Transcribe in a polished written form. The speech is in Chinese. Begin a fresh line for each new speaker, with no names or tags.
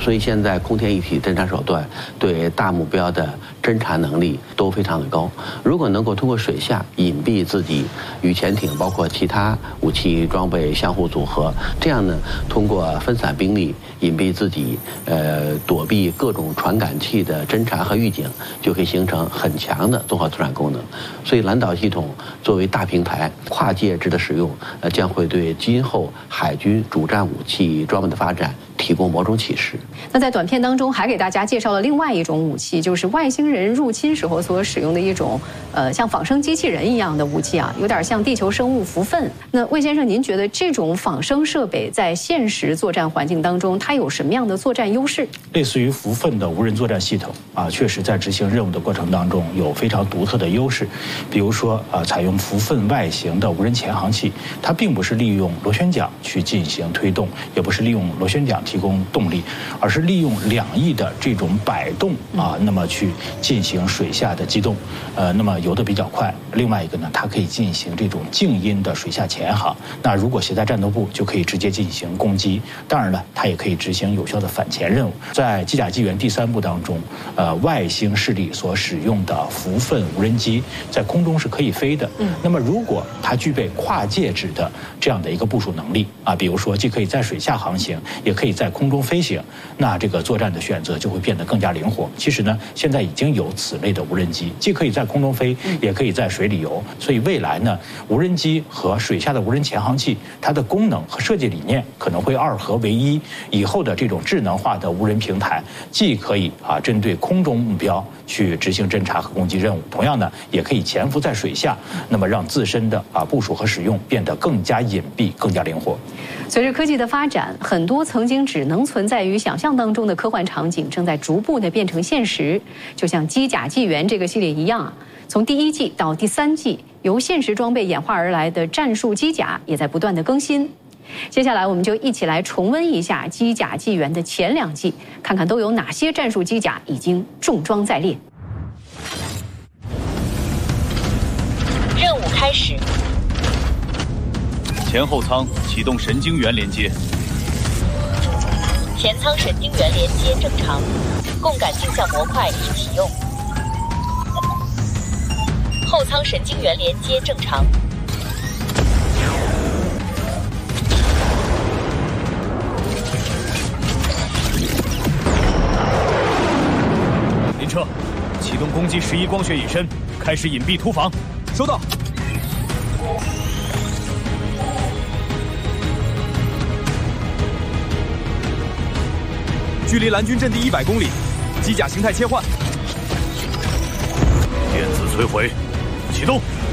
所以现在空天一体侦察手段对大目标的侦察能力都非常的高。如果能够通过水下隐蔽自己与潜艇包括其他武器装备相互组合，这样呢，通过分散兵力隐蔽自己，躲避各种传感器的侦察和预警，就可以形成很强的综合作战功能。所以蓝岛系统作为大平台跨介质的使用，将会对今后海军主战武器装备的发展提供某种启示。
那在短片当中还给大家介绍了另外一种武器，就是外星人入侵时候所使用的一种像仿生机器人一样的武器啊，有点像地球生物福分。那魏先生，您觉得这种仿生设备在现实作战环境当中，它有什么样的作战优势？
类似于福分的无人作战系统啊，确实在执行任务的过程当中有非常独特的优势。比如说采用福分外形的无人潜航器，它并不是利用螺旋桨去进行推动，也不是利用螺旋桨提供动力，而是利用两翼的这种摆动啊，那么去进行水下的机动，那么游得比较快。另外一个呢，它可以进行这种静音的水下潜航。那如果携带战斗部，就可以直接进行攻击。当然了，它也可以执行有效的反潜任务。在机甲纪元第3部当中，外星势力所使用的福分无人机在空中是可以飞的。那么如果它具备跨介质的这样的一个部署能力啊，比如说既可以在水下航行，也可以在空中飞行，那这个作战的选择就会变得更加灵活。其实呢，现在已经有此类的无人机，既可以在空中飞，也可以在水里游。所以未来呢，无人机和水下的无人潜航器，它的功能和设计理念可能会2合为一。以后的这种智能化的无人平台，既可以针对空中目标去执行侦察和攻击任务，同样呢，也可以潜伏在水下，那么让自身的部署和使用变得更加隐蔽、更加灵活。
随着科技的发展，很多曾经只能存在于想象当中的科幻场景，正在逐步的变成现实。就像《机甲纪元》这个系列一样，从第1季到第3季，由现实装备演化而来的战术机甲也在不断的更新。接下来我们就一起来重温一下《机甲纪元》的前2季，看看都有哪些战术机甲已经重装在列。
任务开始。
前后舱启动神经元连接。
前舱神经元连接正常，共感镜像模块已启用。后舱神经元连接正常。
林彻，启动攻击11光学隐身，开始隐蔽突防。收到。距离蓝军阵地100公里，机甲形态切换。电子摧毁，启动。